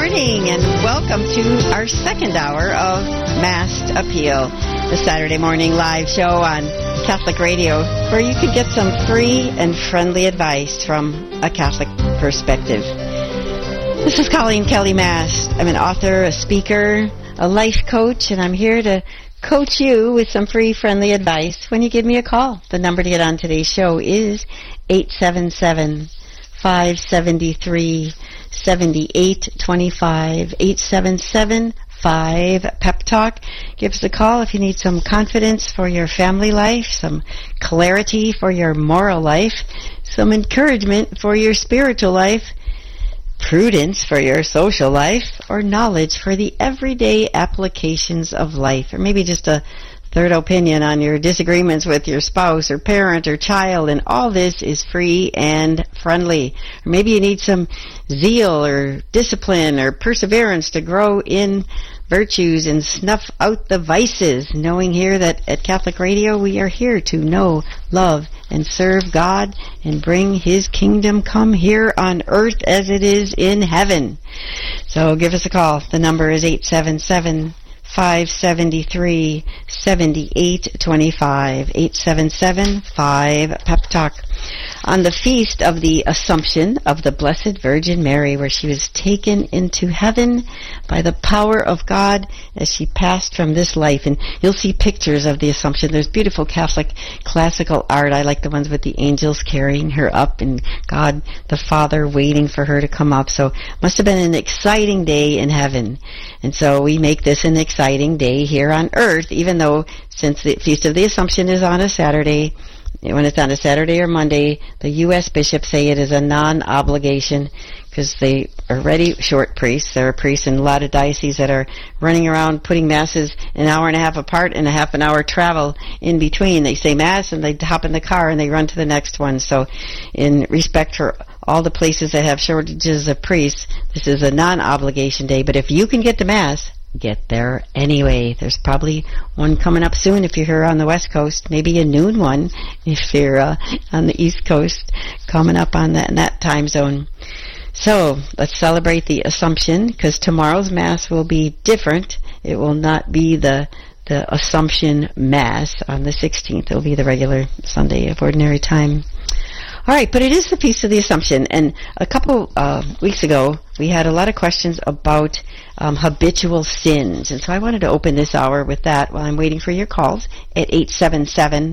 morning, and welcome to our second hour of Masked Appeal, the Saturday morning live show on Catholic Radio, where you can get some free and friendly advice from a Catholic perspective. This is Colleen Kelly Mast. I'm an author, a speaker, a life coach, and I'm here to coach you with some free, friendly advice when you give me a call. The number to get on today's show is 877-573-7825, 877-5-PEP-TALK. Give us a call if you need some confidence for your family life, some clarity for your moral life, some encouragement for your spiritual life, prudence for your social life, or knowledge for the everyday applications of life, or maybe just a third opinion on your disagreements with your spouse or parent or child, and all this is free and friendly. Or maybe you need some zeal or discipline or perseverance to grow in virtues and snuff out the vices, knowing here that at Catholic Radio we are here to know, love, and serve God and bring His kingdom come here on earth as it is in heaven. So give us a call. The number is 877-573-7825, 877-5-PEP-TALK. On the feast of the Assumption of the Blessed Virgin Mary, where she was taken into heaven by the power of God as she passed from this life. And you'll see pictures of the Assumption. There's beautiful Catholic classical art. I like the ones with the angels carrying her up and God the Father waiting for her to come up. So it must have been an exciting day in heaven. And so we make this an exciting day here on earth, even though since the Feast of the Assumption is on a Saturday, when it's on a Saturday or Monday, the U.S. bishops say it is a non-obligation because they are already short priests. There are priests in a lot of dioceses that are running around putting masses an hour and a half apart and a half an hour travel in between. They say mass and they hop in the car and they run to the next one. So in respect for all the places that have shortages of priests, this is a non-obligation day. But if you can get to mass, get there anyway. There's probably one coming up soon if you're here on the West Coast, maybe a noon one if you're on the East Coast, coming up on that time zone. So let's celebrate the Assumption, because tomorrow's Mass will be different. It will not be the Assumption Mass on the 16th. It will be the regular Sunday of Ordinary Time. All right, but it is the Feast of the Assumption, and a couple weeks ago we had a lot of questions about habitual sins, and so I wanted to open this hour with that while I'm waiting for your calls at 877-573-7825,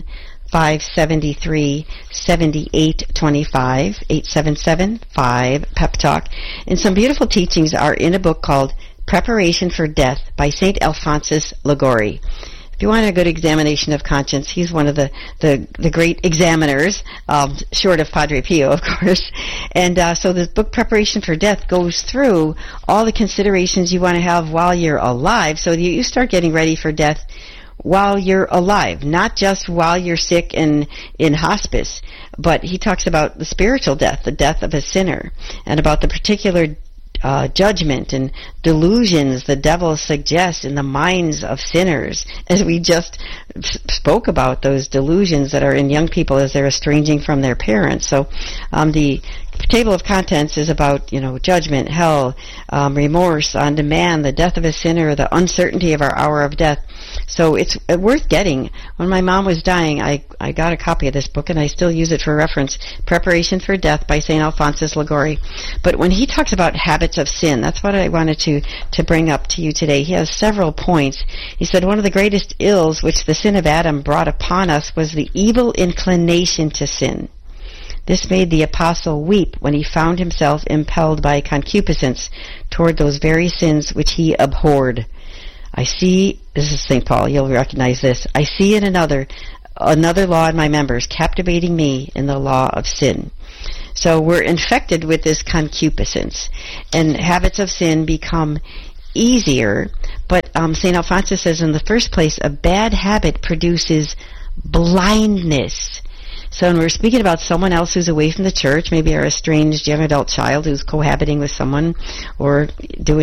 877-5-PEP-TALK. And some beautiful teachings are in a book called Preparation for Death by St. Alphonsus Liguori. If you want a good examination of conscience, he's one of the great examiners, short of Padre Pio, of course. And so this book, Preparation for Death, goes through all the considerations you want to have while you're alive, so you start getting ready for death while you're alive, not just while you're sick and in hospice. But he talks about the spiritual death, the death of a sinner, and about the particular judgment and delusions the devil suggests in the minds of sinners, as we just spoke about those delusions that are in young people as they're estranging from their parents. So the table of contents is about, judgment, hell, remorse, on demand, the death of a sinner, the uncertainty of our hour of death. So it's worth getting. When my mom was dying, I got a copy of this book, and I still use it for reference, Preparation for Death by St. Alphonsus Liguori. But when he talks about habits of sin, that's what I wanted to bring up to you today. He has several points. He said one of the greatest ills which the sin of Adam brought upon us was the evil inclination to sin. This made the apostle weep when he found himself impelled by concupiscence toward those very sins which he abhorred. I see, this is St. Paul, you'll recognize this, I see in another law in my members, captivating me in the law of sin. So we're infected with this concupiscence, and habits of sin become easier, but St. Alphonsus says in the first place, a bad habit produces blindness. So when we're speaking about someone else who's away from the church, maybe our estranged young adult child who's cohabiting with someone or doing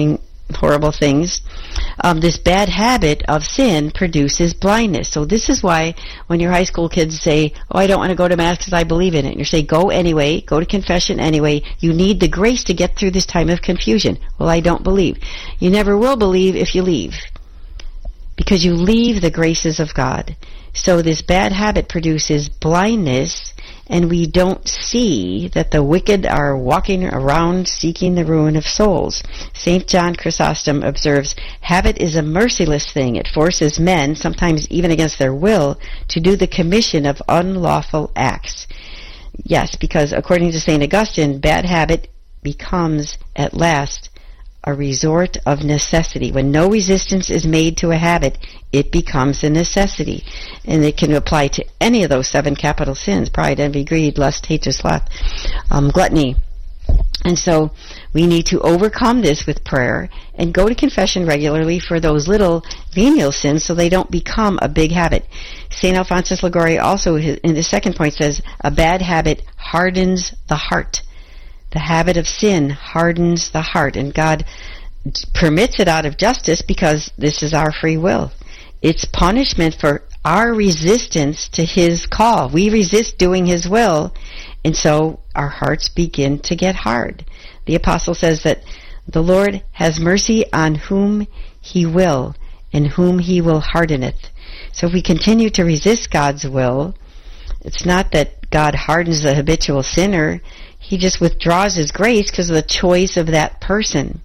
horrible things. This bad habit of sin produces blindness. So this is why when your high school kids say, oh, I don't want to go to Mass because I believe in it, and you say, go anyway, go to confession anyway, you need the grace to get through this time of confusion. Well, I don't believe. You never will believe if you leave, because you leave the graces of God. So this bad habit produces blindness, and we don't see that the wicked are walking around seeking the ruin of souls. St. John Chrysostom observes, habit is a merciless thing. It forces men, sometimes even against their will, to do the commission of unlawful acts. Yes, because according to St. Augustine, bad habit becomes at last a resort of necessity. When no resistance is made to a habit, it becomes a necessity. And it can apply to any of those 7 capital sins: pride, envy, greed, lust, hatred, sloth, gluttony. And so we need to overcome this with prayer and go to confession regularly for those little venial sins so they don't become a big habit. St. Alphonsus Liguori also, in the second point, says, a bad habit hardens the heart. The habit of sin hardens the heart, and God permits it out of justice because this is our free will. It's punishment for our resistance to His call. We resist doing His will, and so our hearts begin to get hard. The apostle says that the Lord has mercy on whom He will, and whom He will hardeneth. So if we continue to resist God's will, it's not that God hardens the habitual sinner. He just withdraws His grace because of the choice of that person.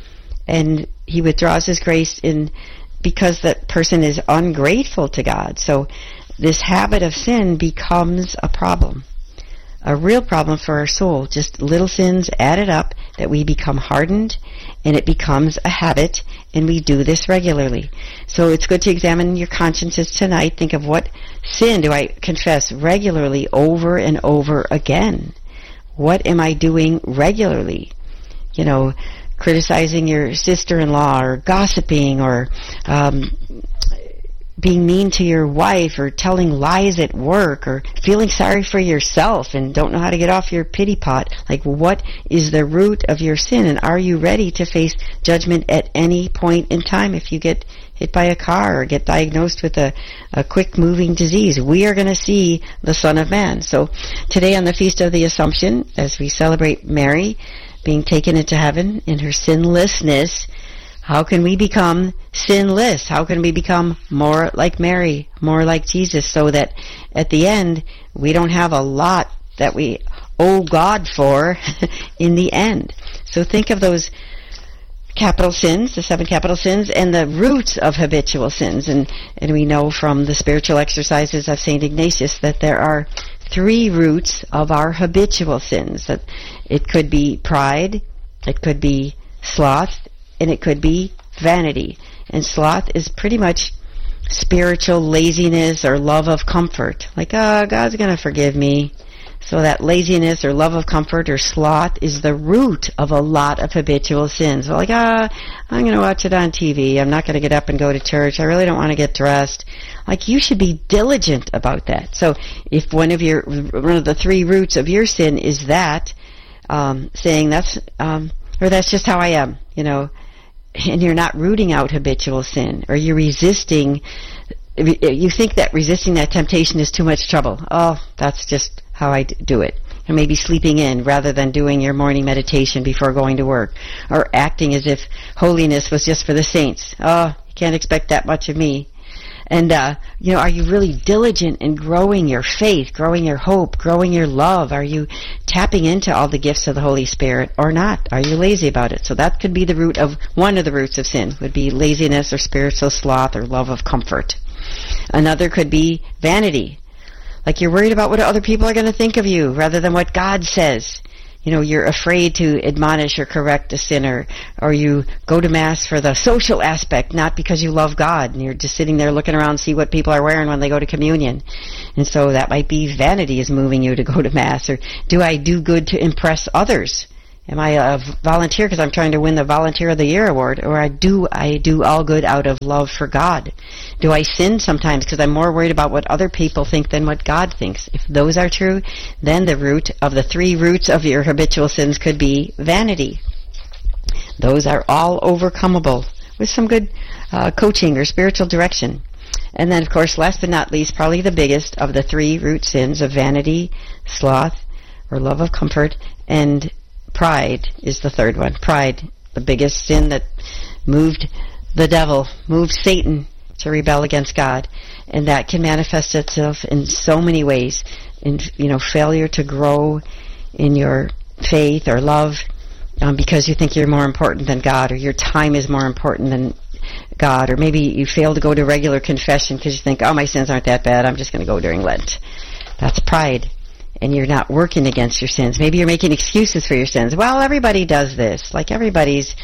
And He withdraws His grace because that person is ungrateful to God. So this habit of sin becomes a problem. A real problem for our soul. Just little sins added up that we become hardened, and it becomes a habit, and we do this regularly. So it's good to examine your consciences tonight. Think of, what sin do I confess regularly over and over again? What am I doing regularly? Criticizing your sister-in-law, or gossiping, or being mean to your wife, or telling lies at work, or feeling sorry for yourself and don't know how to get off your pity pot. Like, what is the root of your sin? And are you ready to face judgment at any point in time if you get hit by a car or get diagnosed with a quick-moving disease? We are going to see the Son of Man. So today on the Feast of the Assumption, as we celebrate Mary being taken into heaven in her sinlessness, how can we become sinless? How can we become more like Mary, more like Jesus, so that at the end we don't have a lot that we owe God for in the end? So think of those capital sins, the 7 capital sins, and the roots of habitual sins. And we know from the spiritual exercises of St. Ignatius that there are 3 roots of our habitual sins. That it could be pride, it could be sloth, and it could be vanity. And sloth is pretty much spiritual laziness or love of comfort. Like, God's going to forgive me. So that laziness or love of comfort or sloth is the root of a lot of habitual sins. Like, I'm going to watch it on TV. I'm not going to get up and go to church. I really don't want to get dressed. Like, you should be diligent about that. So if one of the 3 roots of your sin is that, saying that's just how I am, and you're not rooting out habitual sin, or you're resisting, you think that resisting that temptation is too much trouble. Oh, that's just how I do it. Or maybe sleeping in rather than doing your morning meditation before going to work, or acting as if holiness was just for the saints. Oh, you can't expect that much of me. And, are you really diligent in growing your faith, growing your hope, growing your love? Are you tapping into all the gifts of the Holy Spirit or not? Are you lazy about it? So that could be the root of, one of the roots of sin would be laziness or spiritual sloth or love of comfort. Another could be vanity. Like, you're worried about what other people are going to think of you rather than what God says. You're afraid to admonish or correct a sinner, or you go to Mass for the social aspect, not because you love God, and you're just sitting there looking around to see what people are wearing when they go to communion. And so that might be vanity is moving you to go to Mass. Or do I do good to impress others? Am I a volunteer because I'm trying to win the Volunteer of the Year award? Or do I do all good out of love for God? Do I sin sometimes because I'm more worried about what other people think than what God thinks? If those are true, then the root of the 3 roots of your habitual sins could be vanity. Those are all overcomable with some good coaching or spiritual direction. And then, of course, last but not least, probably the biggest of the 3 root sins of vanity, sloth, or love of comfort, and pride is the third one. Pride, the biggest sin that moved the devil, moved Satan to rebel against God. And that can manifest itself in so many ways. In, failure to grow in your faith or love because you think you're more important than God, or your time is more important than God, or maybe you fail to go to regular confession because you think, oh, my sins aren't that bad, I'm just going to go during Lent. That's pride. And you're not working against your sins. Maybe you're making excuses for your sins. Well, everybody does this. Like everybody's,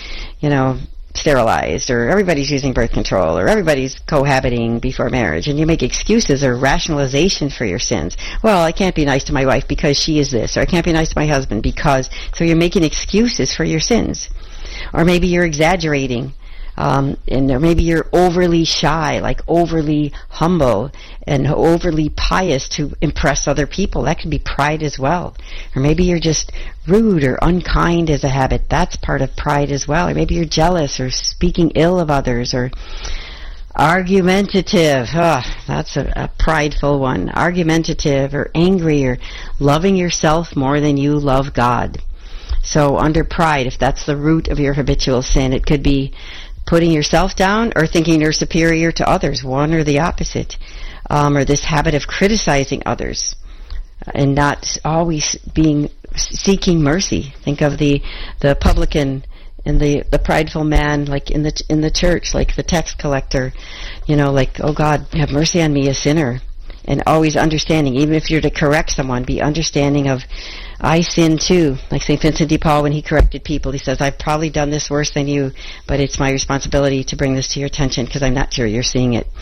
sterilized, or everybody's using birth control, or everybody's cohabiting before marriage. And you make excuses or rationalization for your sins. Well, I can't be nice to my wife because she is this, or I can't be nice to my husband because... So you're making excuses for your sins. Or maybe you're exaggerating. Or maybe you're overly shy, like overly humble and overly pious to impress other people. That could be pride as well. Or maybe you're just rude or unkind as a habit. That's part of pride as well. Or maybe you're jealous or speaking ill of others, or argumentative. That's a prideful one. Argumentative or angry, or loving yourself more than you love God. So under pride, if that's the root of your habitual sin, it could be putting yourself down or thinking you're superior to others, one or the opposite, or this habit of criticizing others and not always seeking mercy. Think of the publican and the prideful man, like in the church, like the tax collector, like, oh God, have mercy on me, a sinner. And always understanding, even if you're to correct someone, be understanding of, I sin too. Like St. Vincent de Paul, when he corrected people, he says, I've probably done this worse than you, but it's my responsibility to bring this to your attention because I'm not sure you're seeing it.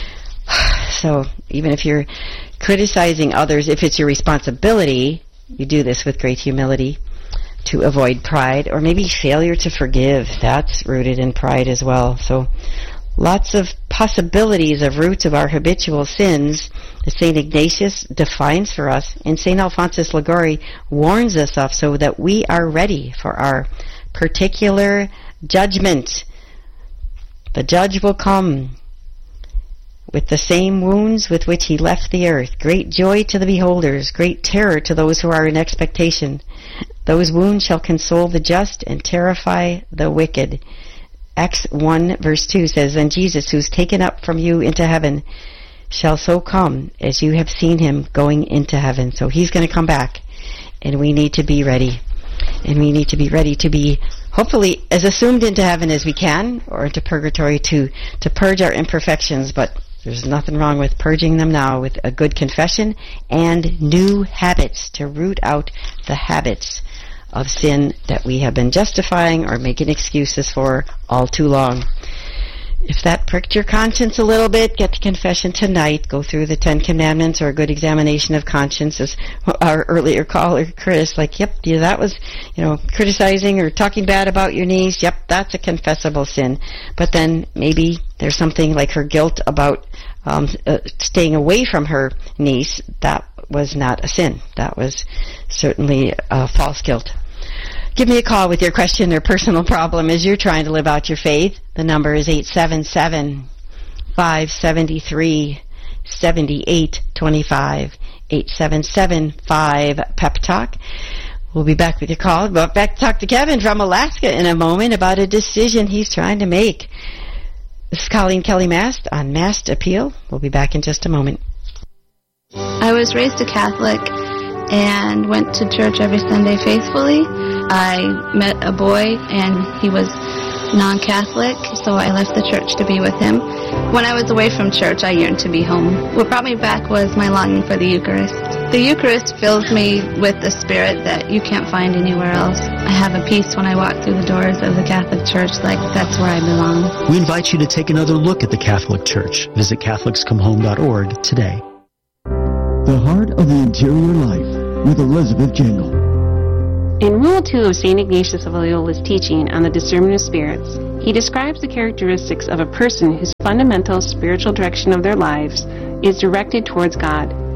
So even if you're criticizing others, if it's your responsibility, you do this with great humility to avoid pride, or maybe failure to forgive. That's rooted in pride as well. So lots of possibilities of roots of our habitual sins that St. Ignatius defines for us, and St. Alphonsus Liguori warns us of, so that we are ready for our particular judgment. The judge will come with the same wounds with which he left the earth. Great joy to the beholders, great terror to those who are in expectation. Those wounds shall console the just and terrify the wicked. Acts 1 verse 2 says, and Jesus, who's taken up from you into heaven, shall so come as you have seen him going into heaven. So he's going to come back, and we need to be ready. And we need to be ready to be, hopefully, as assumed into heaven as we can, or into purgatory to purge our imperfections. But there's nothing wrong with purging them now with a good confession and new habits to root out the habits of sin that we have been justifying or making excuses for all too long. If that pricked your conscience a little bit, get to confession tonight. Go through the 10 Commandments, or a good examination of conscience, as our earlier caller, Chris, like, yep, yeah, that was, criticizing or talking bad about your niece. Yep, that's a confessable sin. But then maybe there's something like her guilt about staying away from her niece. That was not a sin. That was certainly false guilt. Give me a call with your question or personal problem as you're trying to live out your faith. The number is 877-573-7825. 877-5-PEP-TALK. We'll be back with your call. We'll back to talk to Kevin from Alaska in a moment about a decision he's trying to make. This is Colleen Kelly Mast on Mast Appeal. We'll be back in just a moment. I was raised a Catholic and went to church every Sunday faithfully. I met a boy and he was non-Catholic, so I left the church to be with him. When I was away from church, I yearned to be home. What brought me back was my longing for the Eucharist. The Eucharist fills me with the spirit that you can't find anywhere else. I have a peace when I walk through the doors of the Catholic Church, like that's where I belong. We invite you to take another look at the Catholic Church. Visit CatholicsComeHome.org today. The Heart of the Interior Life with Elizabeth Jingle. In Rule 2 of St. Ignatius of Loyola's teaching on the discernment of spirits, he describes the characteristics of a person whose fundamental spiritual direction of their lives is directed towards God.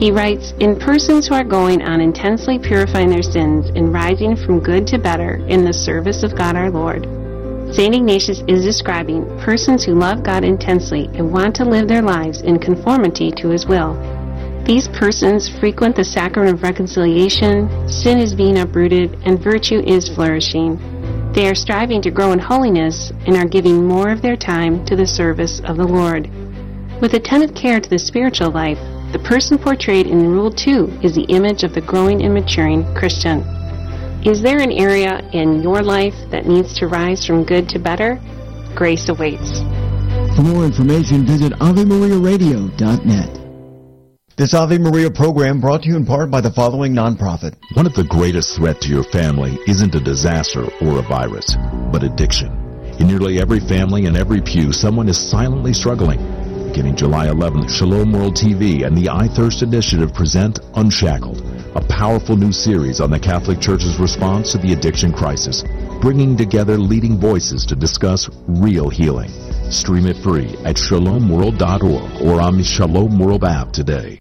He writes, in persons who are going on intensely purifying their sins and rising from good to better in the service of God our Lord. St. Ignatius is describing persons who love God intensely and want to live their lives in conformity to His will. These persons frequent the sacrament of reconciliation, sin is being uprooted, and virtue is flourishing. They are striving to grow in holiness and are giving more of their time to the service of the Lord. With attentive care to the spiritual life, the person portrayed in Rule 2 is the image of the growing and maturing Christian. Is there an area in your life that needs to rise from good to better? Grace awaits. For more information, visit AveMariaRadio.net. This Ave Maria program brought to you in part by the following nonprofit. One of the greatest threats to your family isn't a disaster or a virus, but addiction. In nearly every family and every pew, someone is silently struggling. Beginning July 11th, Shalom World TV and the I Thirst Initiative present Unshackled, a powerful new series on the Catholic Church's response to the addiction crisis, bringing together leading voices to discuss real healing. Stream it free at shalomworld.org or on the Shalom World app today.